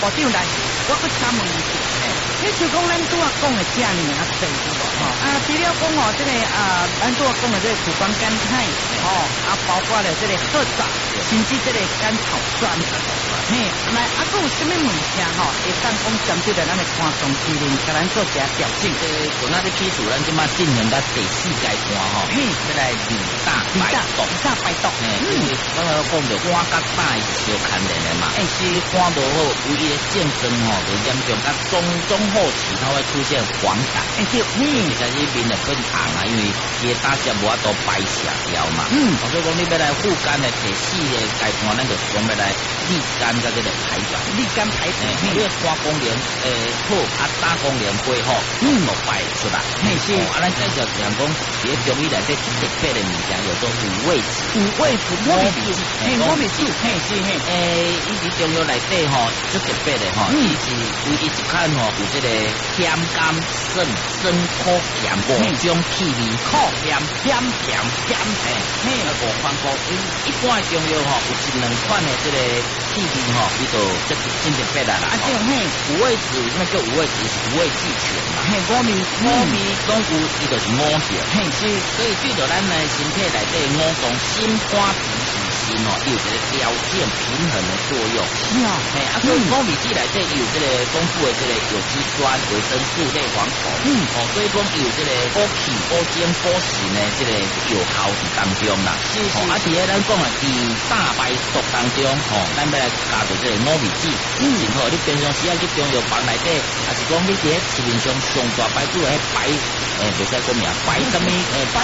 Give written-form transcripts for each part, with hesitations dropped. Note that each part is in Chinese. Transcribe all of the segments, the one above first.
部长来，我去请问一下，你就讲咱拄啊讲的这呢啊对有无？除了讲这个咱拄啊讲的这个苦瓜甘菜，包括了这个褐藻，甚至这个甘草酸，嘿，来还有什么物件会当讲针对咱的肝脏机能，甲咱做一下调整。 从咱的起诉，咱即马进行到第4阶段要来二大排毒，因为刚才讲着肝甲胆是相牵连的嘛，是肝无好，有伊的症状就严重到中后期，它会出现黄疸，就是面会变红啊，因为伊的胆汁无法度排泄掉嘛，所以讲你要来护肝的第4个阶段，咱就讲要来利肝甲这个排毒，因为肝功能好，胆功能不好，就排出来。咱介绍是讲，伫中医内底特别的物件叫做五味子， 我咪煮， 伊伫中药内底最特别的伊是为伊一款有这个咸甘酸苦咸5种气味，苦咸5款苦。一般的中药有1、2款的这个气味伊就真特别啦。五味子为什么叫五味子？是五味俱全嘛。五味拢有，伊就是5种。所以对着咱的身体内底5种心肝脾肾有一个调整平衡的作用。所以五味子内底有这个丰富的这个有机酸、维生素、类黄酮。所以讲有这个补气、补精、补肾的这个有效伫当中啦。伫咧咱讲的第大排毒当中，咱要来加入这个五味子，真好。你平常时去中药房内底，还是讲你伫咧市面上上大牌子的白，袂使讲名白什么？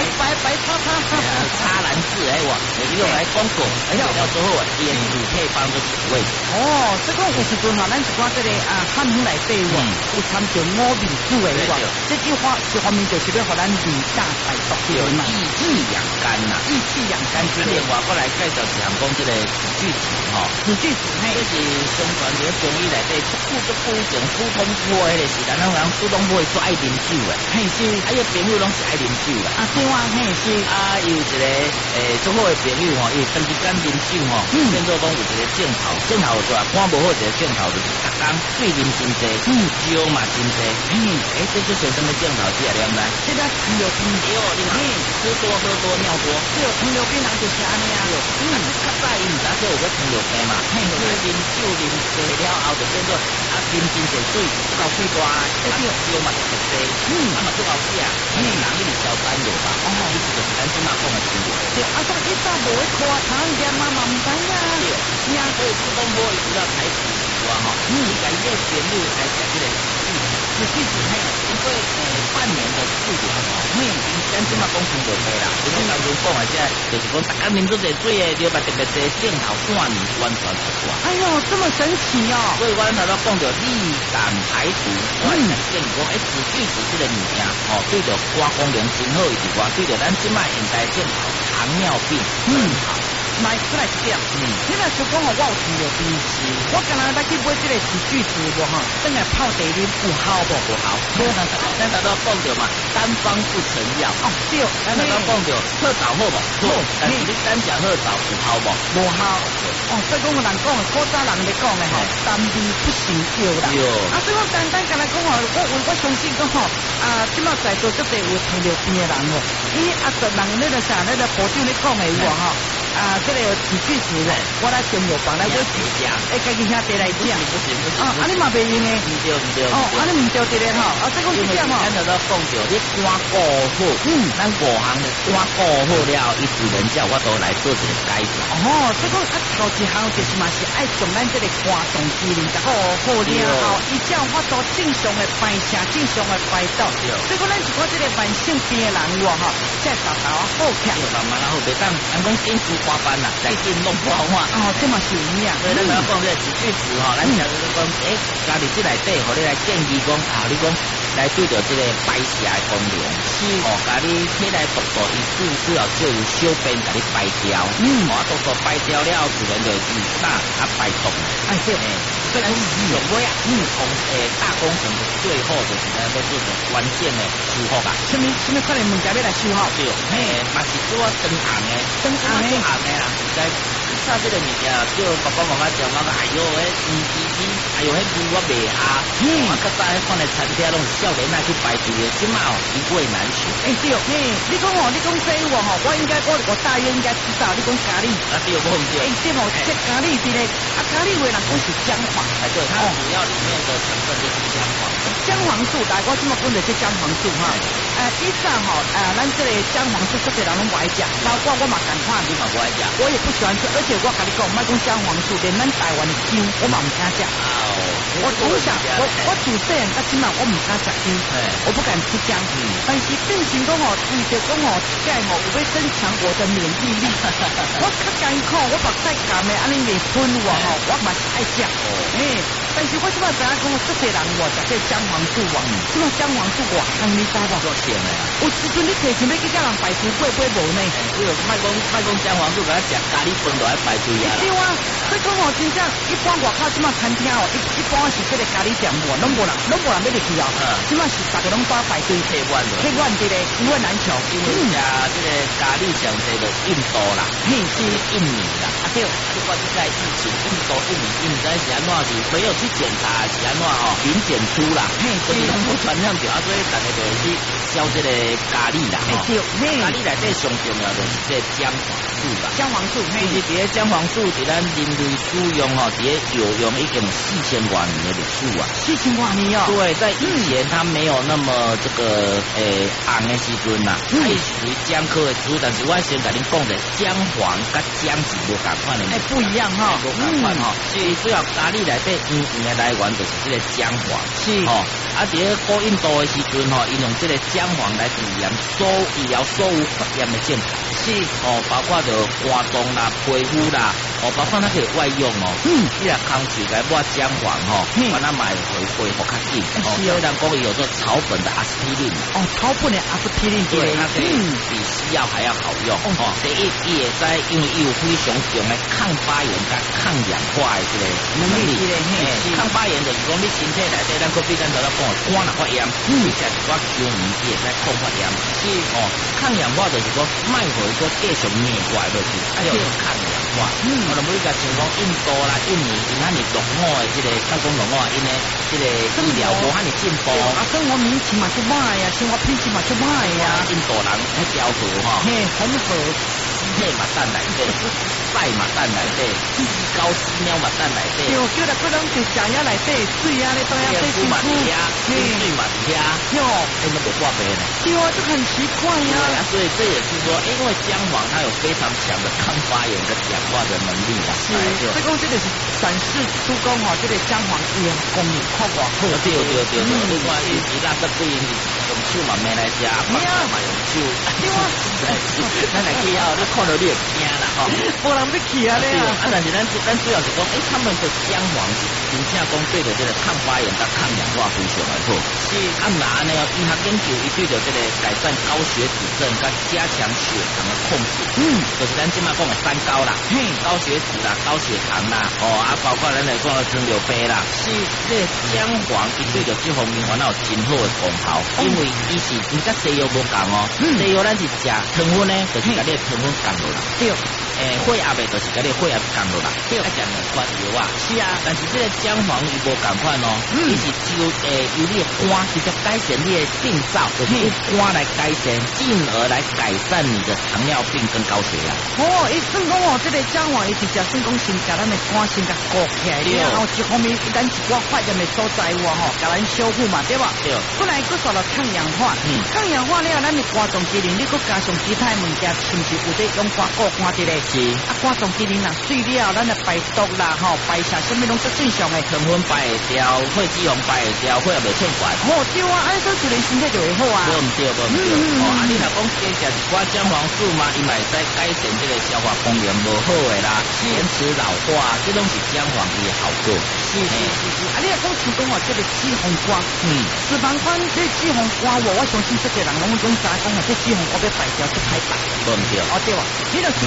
叉兰氏你用来广告，要做好伊的主配方就是五味子。 这个有时阵咱一寡这个汉方内底有参照5味子的这句话一方面就是要互咱二大排毒嘛， 益气养肝呐， 益气养肝。 另外我来介绍一项讲这个紫锯子紫锯子这是相传伫中医内底不种普通坡迄个时代，咱人普通坡做爱啉酒的，伊朋友拢是爱啉酒的。 对啊， 有一个最好的朋友伊长时间啉酒变做讲有一个镜头有做啊，肝无好一个镜头就是逐工水啉真济，酒嘛真济。这就是什么镜头知啊？你唔知？ 这个糖尿病你看，吃多喝多尿多， 糖尿病人就是安尼啊。 较早伊唔知说有个糖尿病嘛，啉酒啉多了后就变做啉真济水，到肺大，酒嘛就多，嘛做后壁，人伊是消胆药吧？伊就是咱即马讲的糖尿。 所以伊早无会夸糖盐嘛唔知啊。 所以普通坡伊除了排除之外伊家己个旋律来讲这个紫锯子经过半年的治疗咱即马讲糖尿病啦，就讲当中讲的就是讲大家啉做侪水的，就把特别这镜头半年完全出来。 哎呦，这么神奇哦！ 所以我头先讲到利胆排毒，我来建议讲，紫锯子这个物件对着肝功能真好以外，对着咱即马现代镜头糖尿病好。 来一点，你若是讲我有糖尿病，我刚才来去买这个紫锯子无等来泡茶啉有效无？ 不好，咱头先讲到嘛，单方不成药。 对， 咱头先讲到褐藻好无？好，但是你单讲褐藻有效无？ 无效。所以讲有人讲，古早人咧讲的单味不成药啦。所以我简单来讲我相信讲即马在座这地有糖尿病的人人那个啥，那个保证咧讲的有这个紫锯子我来中药房来买几家，家己兄弟来讲，你嘛袂用的， 唔对， 你唔对对咧这讲是这样咱就讲到你肝顾好，咱5项的肝顾好了，伊自然才有法度来做一个改善。 这讲头一项就是嘛是爱将咱这个肝脏机能顾好了后，伊才有法度正常的排泄，正常的排毒。所以讲咱是讲这个慢性病的人才达到好起来。 慢慢好，别当人讲紧箍花斑啦，再紧弄不好话。 这嘛是有影。 所以咱要讲这个紫锯子咱就讲家己这内底，互你来建议讲你讲来对着这个排泄的功能，家你体内毒素伊主要就有小便甲你排掉，毒素排掉了，自然就二大排毒。 对。 所以咱上尾大工程的最后就是咱要做成关键的修复啊。 什么款的物件要来修复？ 对，嘛是做灯红的啦，在炒这个物件，叫爸爸妈妈讲，我讲哎呦，哎呦，迄味我袂合。我较早迄款的餐厅拢是少年仔去排队的，即嘛一味难求。 对，你讲哦，你讲这我吼，我大约应该知道，你讲咖喱。 对，我唔对。 对哦，这咖喱之类，咖喱话人讲是姜黄。 对，它主要里面的成分就是姜黄。 姜黄素，大哥这么讲就是姜黄素哈。以上吼，咱这个姜黄素，这些人拢不爱食，包括我嘛赶快， 你嘛不爱食， 我也不喜欢吃，而且我跟你讲，莫讲姜黄素，连咱台湾的姜，我嘛唔敢食。我从小，我自细汉到今嘛，我唔敢食姜，我不敢吃姜。但是变成讲吼，为着讲吼，这吼有要增强我的免疫力。我较艰苦，我目屎干的，安尼袂喷我吼，我嘛是爱食。但是我即摆知影讲，这些人我食这姜黄素啊，这种姜黄素我香你知无？ 多钱的？ 有时阵你提前要去叫人排队过买无呢？ 卖讲姜黄素，给他食咖喱饭都要排队啊。 对啊，所以讲吼，真正一般外口即摆餐厅哦，一般是这个咖喱店无，拢无人要入去哦。即摆是大家拢在排队客满的， 一万难求。 因为这个咖喱上这个印度啦，是印尼啦，对，你看这个疫情，印度、印尼在是安怎是没有去检查是安怎吼，零检出啦，就是拢不传染着，所以大家就去烧这个咖喱啦，咖喱内底上重要就是这姜黄素啦， 姜黄素， 就是这姜黄素伫咱人类使用吼，这有用已经4000多年的历史啊 ，4000多年哦， 对，在以前它没有那么这个红的时阵呐，它也属于姜科的植物，但是我先甲恁讲者，姜黄甲姜是无共款的， 不一样哈， 无共款哈，所以主要咖喱内底圆的来源就是这个姜黄， 是哦， 伫古印度的时阵吼，因用这个姜黄来治疗所有发炎的症状，是哦，包括着肝脏啦、皮肤啦，包括它可以外用哦，你若空嘴来抹姜黄吼，把它买回恢复较紧，虽然讲有做草本的阿司匹林， 草本的阿司匹林， 对，它可以比西药还要好用哦。第一，伊会使因为伊有非常强的抗发炎甲抗氧化的这个能力，抗发炎就是讲你身体内底咱可比咱头讲肝若发炎，你食一寡姜鱼，伊会使抗发炎，是哦。抗氧化就是讲卖回说继续灭过来落去，要抗氧化。我们每个情况，印度啦、印尼，因遐尼落伍的这个，咱讲落伍，因为这个医疗无遐尼进步， 生活民情嘛就歹呀，生活品质嘛就歹呀。 印度人迄雕塑哈， 很好， 嘿嘛蛋内底，菜嘛蛋内底，鸡高鸡猫嘛蛋内底。 叫来个人就食遐内底水啊，你都要洗身躯， 水嘛遐， 哟， 那么多挂杯呢？ 对啊，就很奇怪呀。 所以这也是说，因为姜黄它有非常强的抗发炎跟氧化的能力啦。 是，所以讲这个是展示出讲吼，这个姜黄伊的功能较偌好。 对，你看伊拉得对用手嘛没来食，放嘛用手。 对啊， 咱来去后，你看到你会惊啦吼。 无人要去啊咧。 但是咱主要是讲，他们的姜黄是真正讲对着这个抗发炎跟抗氧化非常的好。是，哪呢？医学研究伊对着这个改善高血脂症跟加强血糖的控制。就是咱今嘛讲的三高啦，高血脂啦、高血糖啦，包括咱来讲的糖尿病啦。是，这姜黄伊对着这方面烦恼真好的功效，因为伊是伊甲西药无共哦，西药咱是食糖分呢，就是甲你的糖分降落来。对。血压的就是甲你血压降落来，要食两款药啊。是啊，但是这个姜黄伊无共款哦，伊是由你的肝直接改善你的病灶，就是用肝来改善，进而来改善你的糖尿病跟高血压。 伊算讲这个姜黄伊直接算讲先甲咱的肝先甲固起来，然后一方面咱一寡发炎的所在有甲咱修复嘛，对吧？对。过来佫说了抗氧化，抗氧化了，咱的肝脏机能你佫加上其他的物件，是不是有得用肝固肝的咧？是肝脏机能啦，碎了，咱的排毒啦，排泄什么拢是正常的， 糖分排会掉，血脂肪排会掉，血也袂欠管。 对啊，按说自然身体就会好啊。 无唔对。你若讲加食一寡姜黄素嘛，伊嘛会使改善这个消化功能无好的啦，延迟老化，这拢是姜黄伊的好处。是。 你若讲像讲这个脂肪肝，脂肪肝这脂肪肝我相信这个人拢知讲这脂肪肝要排掉是排白。 无唔对。 对吧？你若像这姜黄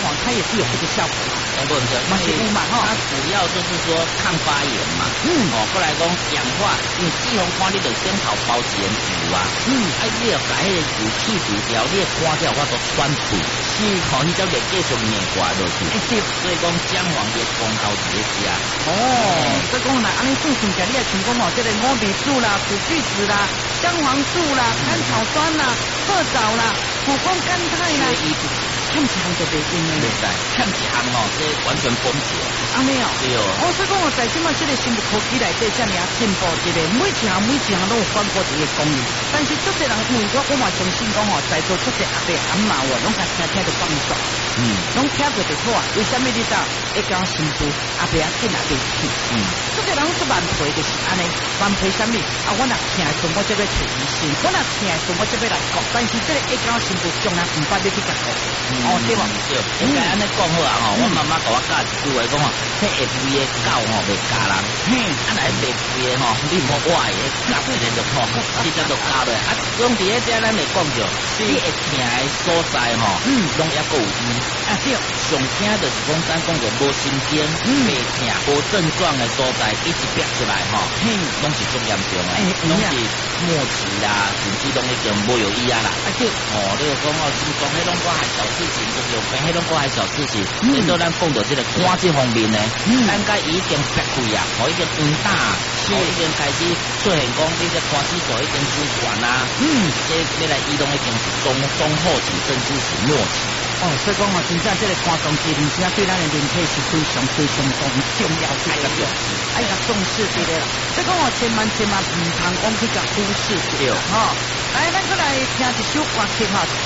黄它也是有这个效果嘛。 对， 嘛是有嘛哈。 它主要就是说抗发炎嘛。过来讲氧化，因为季风看你就先头包一层油啊。你要把迄个油去除掉，你的肝才有法度栓住。是，你才会继续硬挂落去。所以讲姜黄的功效是咧遮。 所以讲来安尼做成起来，你也像讲这个五味素啦、苦苣子啦、姜黄素啦、甘草酸啦、褐藻啦、火光甘肽啦。看一项就袂用的， 袂使看一项这完全崩解。 没有。 对哦。 所以讲在即马这个生物科技内底，遮尔进步一个，每一项都有反驳一个功能。但是足侪人因为我嘛相信讲在座足侪阿伯阿嬷拢甲听着放爽。拢听过就错啊。为什么你知道？会讲新妇阿伯啊紧阿伯去。足侪人说慢皮就是安尼，慢皮什么？我若听的时候，我就要找医生；我若听的时候，我就要来讲。但是这个会讲新妇从来唔捌要去甲讲。对吧？ 对，应该安尼讲好啊！我妈妈甲我教一句话，讲迄会肥的狗袂咬人，来袂肥的你莫我的夹一个就好，直接就咬落。拢伫迄遮咱会讲着，你会疼的所在拢抑够有医。对，上疼就是讲咱讲着无神经、袂疼、无症状的所在，一直逼出来拢是足严重的，拢是末期啦，甚至拢已经无有医啊啦。你就讲心脏迄拢还小事情，就是有病迄种还小事情。所以说咱讲到这个肝这方面呢，咱该已经逼开啊，已经晕大，已经开始出现讲你这肝指数已经主管啦。这要来移动已经是中后期，甚至是末期。 所以讲真正这个肝脏机能，真正对咱的人体是非常重要，爱甲重视对的啦。所以讲千万唔通讲去甲忽视对。来，咱过来听一首歌曲